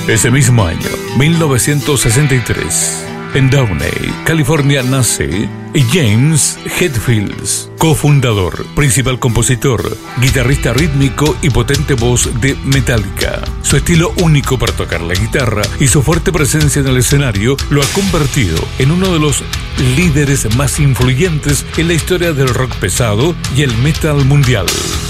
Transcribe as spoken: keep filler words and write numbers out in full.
Ese mismo año, mil novecientos sesenta y tres, en Downey, California, nace James Hetfield, cofundador, principal compositor, guitarrista rítmico y potente voz de Metallica. Su estilo único para tocar la guitarra y su fuerte presencia en el escenario lo ha convertido en uno de los líderes más influyentes en la historia del rock pesado y el metal mundial.